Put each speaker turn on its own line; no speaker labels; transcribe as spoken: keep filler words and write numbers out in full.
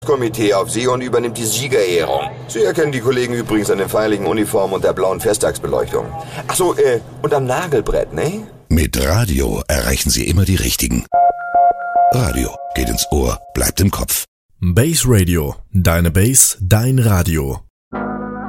Komitee auf See und übernimmt die Siegerehrung. Sie erkennen die Kollegen übrigens an den feierlichen Uniformen und der blauen Festtagsbeleuchtung. Ach so, äh, und am Nagelbrett, ne?
Mit Radio erreichen Sie immer die Richtigen. Radio geht ins Ohr, bleibt im Kopf.
Base Radio. Deine Base, dein Radio.